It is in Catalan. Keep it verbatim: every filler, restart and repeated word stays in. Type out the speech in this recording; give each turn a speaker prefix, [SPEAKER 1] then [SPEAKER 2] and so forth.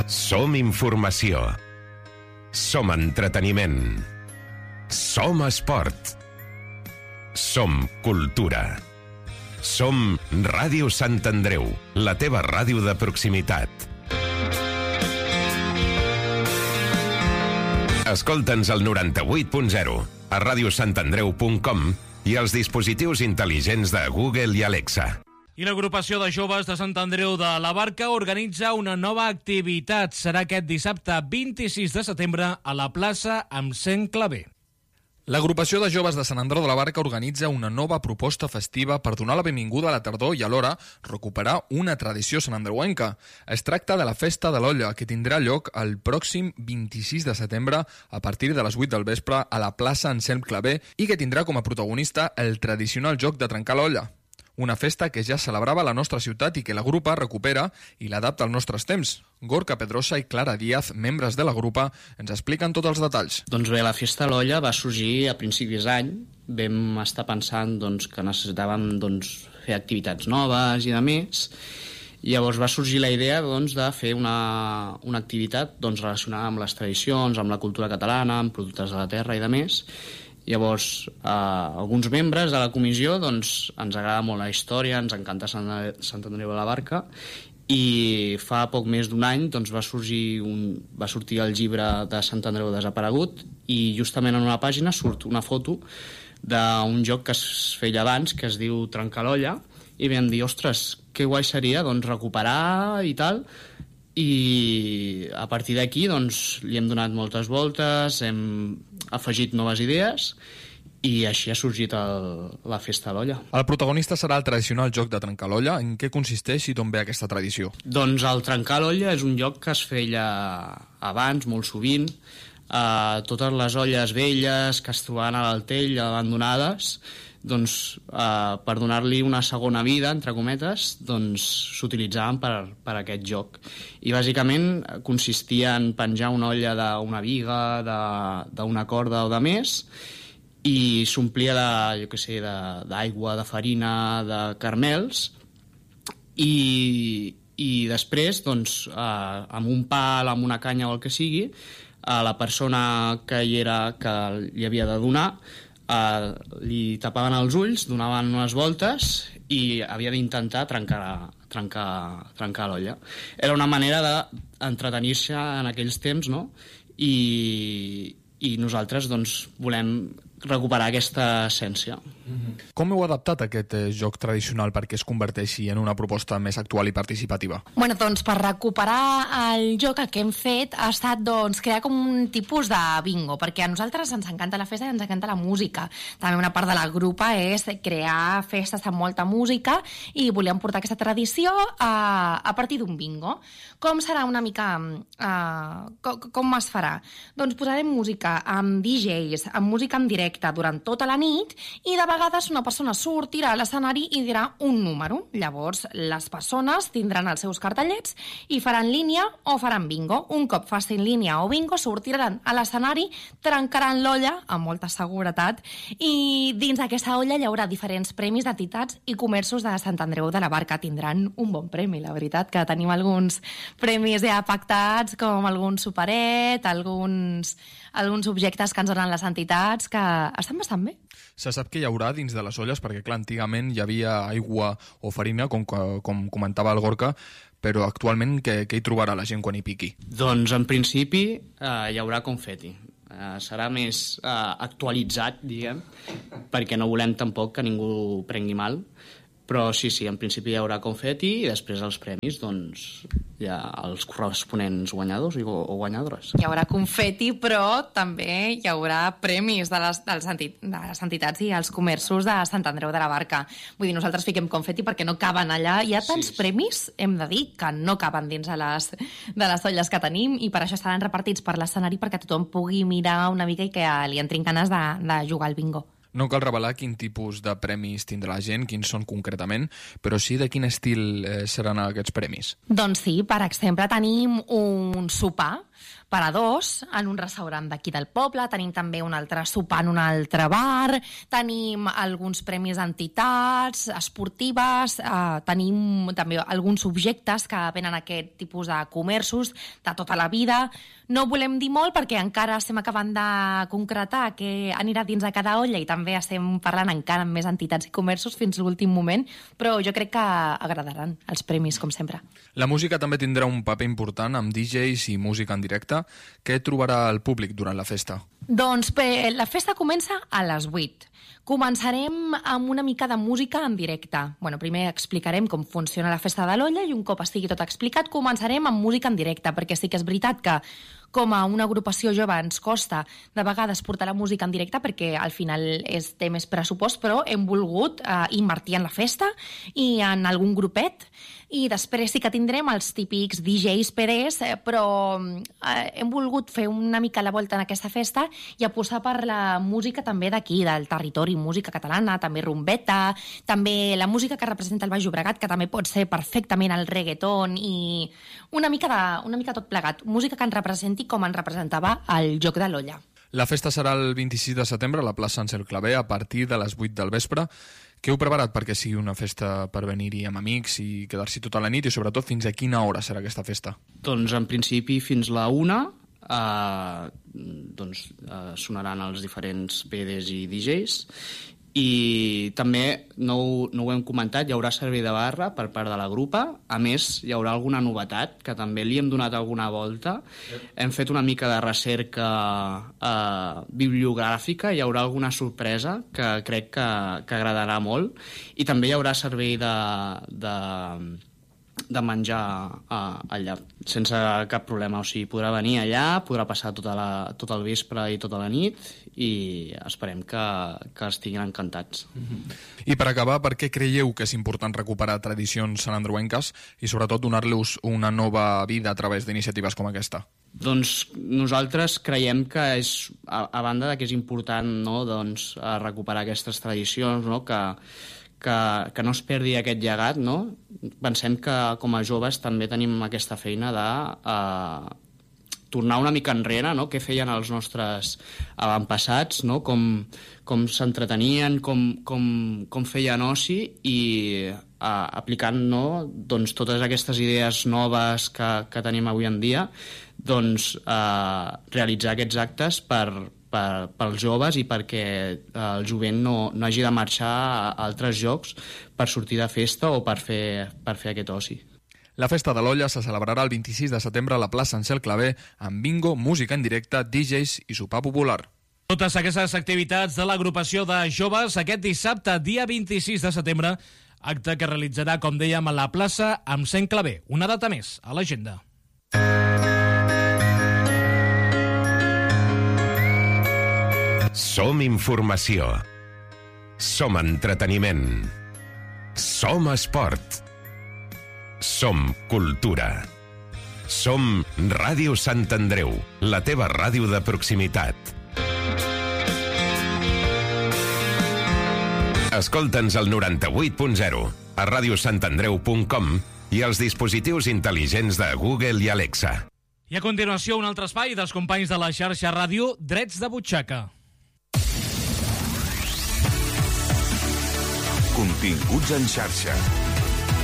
[SPEAKER 1] Som informació. Som entreteniment. Som esport. Som cultura. Som Ràdio Sant Andreu, la teva ràdio de proximitat. Escolta'ns al noranta-vuit punt zero, a radiosantandreu punt com i als dispositius intel·ligents de Google i Alexa.
[SPEAKER 2] I l'agrupació de joves de Sant Andreu de la Barca organitza una nova activitat. Serà aquest dissabte vint-i-sis de setembre a la plaça amb cent claver.
[SPEAKER 3] L'agrupació de joves de Sant Andreu de la Barca organitza una nova proposta festiva per donar la benvinguda a la tardor i alhora recuperar una tradició santandreuenca. Es tracta de la Festa de l'Olla, que tindrà lloc el pròxim vint-i-sis de setembre a partir de les vuit del vespre a la plaça Anselm Clavé i que tindrà com a protagonista el tradicional joc de trencar l'olla. Una festa que ja celebrava la nostra ciutat i que la grupa recupera i l'adapta als nostres temps. Gorka Pedrosa i Clara Díaz, membres de la grupa, ens expliquen tots els detalls.
[SPEAKER 4] Doncs bé, la Festa de l'Olla va sorgir a principis d'any. Vam estar pensant doncs, que necessitàvem doncs, fer activitats noves i de més. I llavors va sorgir la idea doncs, de fer una, una activitat doncs, relacionada amb les tradicions, amb la cultura catalana, amb productes de la terra i de més. Llavors, eh, alguns membres de la comissió doncs, ens agrada molt la història, ens encanta Sant, Sant Andreu de la Barca i fa poc més d'un any doncs, va, sorgir un, va sortir el llibre de Sant Andreu desaparegut i justament en una pàgina surt una foto d'un joc que es feia abans que es diu Trencar l'Olla i vam dir, ostres, que guai seria doncs, recuperar i tal. I a partir d'aquí doncs, li hem donat moltes voltes, hem afegit noves idees i així ha sorgit el, la Festa de l'Olla.
[SPEAKER 3] El protagonista serà el tradicional joc de trencar l'olla. En què consisteix i d'on ve aquesta tradició?
[SPEAKER 4] Doncs el trencar l'olla és un joc que es feia abans, molt sovint. Uh, totes les olles velles que es trobaven a l'Altell, abandonades, doncs, eh, per donar-li una segona vida, entre cometes, doncs s'utilitzaven per, per aquest joc. I bàsicament consistia en penjar una olla d'una viga, d'una corda o de més, i s'omplia de, jo què sé, d'aigua, de, de farina, de caramels, i, i després, doncs, eh, amb un pal, amb una canya o el que sigui, a la persona que hi era, que li havia de donar, Uh, li tapaven els ulls, donaven unes voltes i havia d'intentar trencar, trencar, trencar l'olla. Era una manera d'entretenir-se en aquells temps, no? I, i nosaltres doncs, volem recuperar aquesta essència.
[SPEAKER 3] Mm-hmm. Com heu adaptat aquest eh, joc tradicional perquè es converteixi en una proposta més actual i participativa?
[SPEAKER 5] Bueno, doncs per recuperar el joc el que hem fet ha estat doncs, crear com un tipus de bingo, perquè a nosaltres ens encanta la festa i ens encanta la música. També una part de la grupa és crear festes amb molta música i volíem portar aquesta tradició a, a partir d'un bingo. Com serà una mica... Uh, com, com es farà? Doncs posarem música amb D Js, amb música en directe durant tota la nit i de vegades una persona sortirà a l'escenari i dirà un número. Llavors les persones tindran els seus cartellets i faran línia o faran bingo. Un cop facin línia o bingo sortiran a l'escenari, trencaran l'olla amb molta seguretat i dins d'aquesta olla hi haurà diferents premis d'entitats i comerços de Sant Andreu de la Barca. Tindran un bon premi, la veritat, que tenim alguns premis ja pactats com algun superet, alguns, alguns objectes que ens donen les entitats que estan bastant bé.
[SPEAKER 3] Se sap que hi haurà dins de les olles, perquè clar, antigament hi havia aigua o farina, com, com comentava el Gorka, però actualment què, què hi trobarà la gent quan hi piqui?
[SPEAKER 4] Doncs en principi eh, hi haurà confeti. Eh, serà més eh, actualitzat, diguem, perquè no volem tampoc que ningú prengui mal. Però sí, sí, en principi hi haurà confeti i després els premis, doncs, hi ha els corresponents guanyadors o guanyadores.
[SPEAKER 5] Hi haurà confeti, però també hi haurà premis de les, dels entit, de les entitats i els comerços de Sant Andreu de la Barca. Vull dir, nosaltres fiquem confeti perquè no caben allà. Hi ha tants sí. premis, hem de dir, que no caben dins de les, de les olles que tenim i per això estaran repartits per l'escenari perquè tothom pugui mirar una mica i que li entrin ganes de, de jugar al bingo.
[SPEAKER 3] No cal revelar quin tipus de premis tindrà la gent, quins són concretament, però sí de quin estil eh, seran aquests premis.
[SPEAKER 5] Doncs sí, per exemple, tenim un sopar per a dos en un restaurant d'aquí del poble, tenim també un altre sopar en un altre bar, tenim alguns premis d'entitats esportives, eh, tenim també alguns objectes que venen aquest tipus de comerços de tota la vida. No volem dir molt perquè encara estem acabant de concretar què anirà dins de cada olla i també estem parlant encara amb més entitats i comerços fins l'últim moment, però jo crec que agradaran els premis, com sempre.
[SPEAKER 3] La música també tindrà un paper important amb D Js i música en directe. Què trobarà el públic durant la festa?
[SPEAKER 5] Doncs bé, la festa comença a les vuit. Començarem amb una mica de música en directe. Bueno, primer explicarem com funciona la festa de l'olla i un cop estigui tot explicat començarem amb música en directe, perquè sí que és veritat que com a una agrupació jove ens costa de vegades portar la música en directe perquè al final és, té més pressupost, però hem volgut eh, invertir en la festa i en algun grupet. I després sí que tindrem els típics D Js P Ds, eh, però eh, hem volgut fer una mica la volta en aquesta festa i apostar per la música també d'aquí, del territori, música catalana, també rumbeta, també la música que representa el Baix Llobregat, que també pot ser perfectament el reggaeton i una mica, de, una mica tot plegat. Música que ens representi com ens representava el Joc de l'Olla.
[SPEAKER 3] La festa serà el vint-i-sis de setembre a la plaça Ansel Clavé a partir de les vuit del vespre. Què heu preparat perquè sigui una festa per venir-hi amb amics i quedar-s'hi tota la nit i sobretot fins a quina hora serà aquesta festa?
[SPEAKER 4] Doncs en principi fins la una eh, doncs, eh, sonaran els diferents P Ds i D Js i també, no ho, no ho hem comentat, hi haurà servei de barra per part de la grupa. A més, hi haurà alguna novetat, que també li hem donat alguna volta. Hem fet una mica de recerca eh, bibliogràfica, hi haurà alguna sorpresa que crec que, que agradarà molt. I també hi haurà servei de, de, de menjar eh, allà, sense cap problema. O sigui, podrà venir allà, podrà passar tota la, tot el vespre i tota la nit i esperem que, que estiguin encantats.
[SPEAKER 3] Mm-hmm. I per acabar, per què creieu que és important recuperar tradicions sanandreuenques i sobretot donar-los una nova vida a través d'iniciatives com aquesta?
[SPEAKER 4] Doncs nosaltres creiem que és, a, a banda de que és important, no, doncs, recuperar aquestes tradicions, no, que, que, que no es perdi aquest llegat, no? Pensem que com a joves també tenim aquesta feina de eh, tornar una mica enrere, no? Què feien els nostres avantpassats, no? Com, com s'entretenien, com, com, com feien oci i eh, aplicant, no? Doncs, totes aquestes idees noves que, que tenim avui en dia, doncs, eh, realitzar aquests actes per, per, pels joves i perquè eh, el jovent no, no hagi de marxar a altres llocs per sortir de festa o per fer, per fer aquest oci.
[SPEAKER 3] La festa de l'olla se celebrarà el vint-i-sis de setembre a la plaça Ansel Clavé amb bingo, música en directe, D Js i sopar popular.
[SPEAKER 2] Totes aquestes activitats de l'agrupació de joves aquest dissabte, dia vint-i-sis de setembre, acte que realitzarà, com dèiem, a la plaça Ansel Clavé. Una data més a l'agenda.
[SPEAKER 1] Som informació. Som entreteniment. Som esport. Som cultura. Som Ràdio Sant Andreu, la teva ràdio de proximitat. Escolta'ns al noranta-vuit punt zero, a ràdio sant andreu punt com i als dispositius intel·ligents de Google i Alexa.
[SPEAKER 2] I a continuació un altre espai dels companys de la xarxa ràdio Drets de Butxaca.
[SPEAKER 6] Continguts en xarxa.